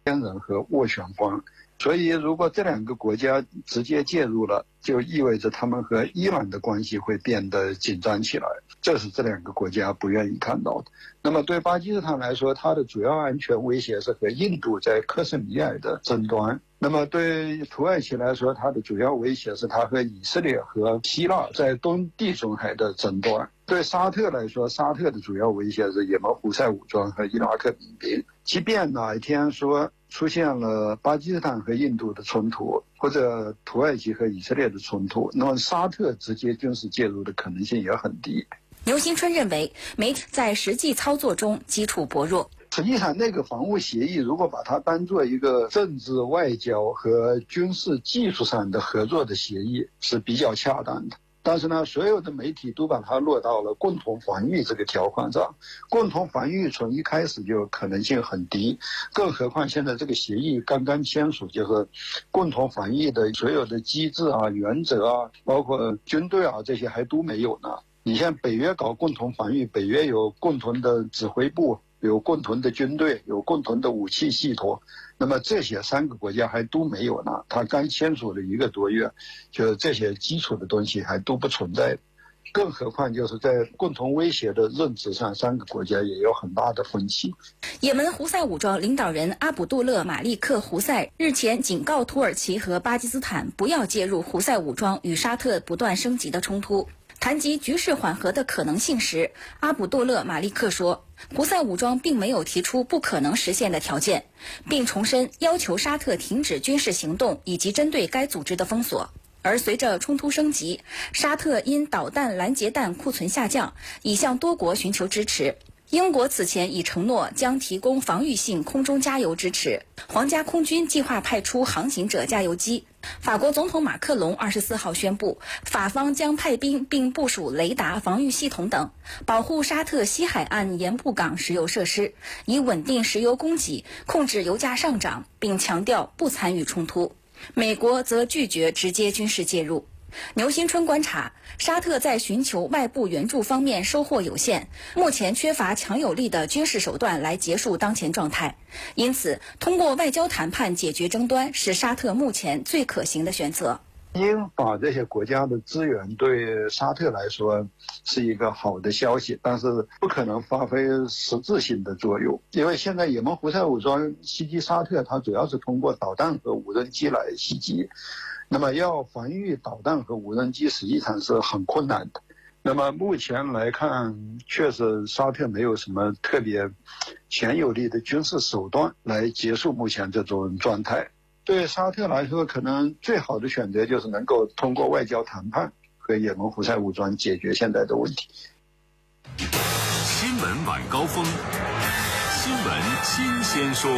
天人和斡旋方。所以如果这两个国家直接介入了，就意味着他们和伊朗的关系会变得紧张起来，这是这两个国家不愿意看到的。那么对巴基斯坦来说，它的主要安全威胁是和印度在克什米尔的争端。那么对土耳其来说，它的主要威胁是它和以色列和希腊在东地中海的争端。对沙特来说，沙特的主要威胁是也门胡塞武装和伊拉克民兵。即便哪一天说出现了巴基斯坦和印度的冲突，或者土耳其和以色列的冲突，那么沙特直接军事介入的可能性也很低。 牛新春认为，媒体在实际操作中基础薄弱。 实际上，那个防务协议如果把它当做一个政治、外交和军事技术上的合作的协议是比较恰当的。但是呢，所有的媒体都把它落到了共同防御这个条款上。共同防御从一开始就可能性很低，更何况现在这个协议刚刚签署，就是共同防御的所有的机制啊、原则啊，包括军队啊这些还都没有呢。你像北约搞共同防御，北约有共同的指挥部，有共同的军队，有共同的武器系统，那么这些3个国家还都没有呢。他刚签署了1个多月，就是这些基础的东西还都不存在，更何况就是在共同威胁的认知上，3个国家也有很大的分歧。 也门胡塞武装领导人阿卜杜勒·马利克·胡塞日前警告土耳其和巴基斯坦不要介入胡塞武装与沙特不断升级的冲突。谈及局势缓和的可能性时，阿卜杜勒·马利克说，胡塞武装并没有提出不可能实现的条件，并重申要求沙特停止军事行动以及针对该组织的封锁。而随着冲突升级，沙特因导弹拦截弹库存下降，已向多国寻求支持。英国此前已承诺将提供防御性空中加油支持，皇家空军计划派出航行者加油机。法国总统马克龙24号宣布，法方将派兵并部署雷达防御系统等，保护沙特西海岸盐步港石油设施，以稳定石油供给，控制油价上涨，并强调不参与冲突。美国则拒绝直接军事介入。牛新春观察，沙特在寻求外部援助方面收获有限，目前缺乏强有力的军事手段来结束当前状态，因此通过外交谈判解决争端是沙特目前最可行的选择。 英法这些国家的资源对沙特来说是一个好的消息，但是不可能发挥实质性的作用，因为现在也门胡塞武装袭击沙特，它主要是通过导弹和无人机来袭击，那么要防御导弹和无人机实际上是很困难的。那么目前来看，确实沙特没有什么特别强有力的军事手段来结束目前这种状态。对沙特来说，可能最好的选择就是能够通过外交谈判和也门胡塞武装解决现在的问题。 新闻晚高峰，新闻新鲜说。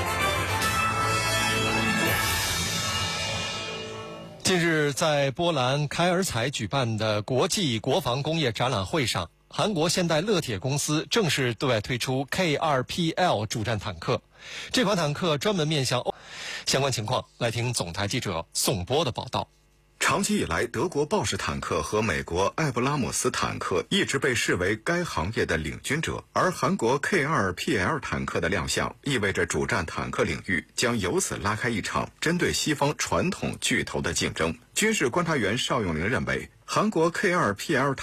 近日，在波兰开尔采举办的国际国防工业展览会上，韩国现代勒铁公司正式对外推出 K2PL 主战坦克。这款坦克专门面向欧。相关情况，来听总台记者宋波的报道。 长期以来，德国豹式坦克和美国艾布拉姆斯坦克一直被视为该行业的领军者，而韩国 K2PL 坦克的亮相，意味着主战坦克领域将由此拉开一场针对西方传统巨头的竞争。军事观察员邵永玲认为，韩国 K2PL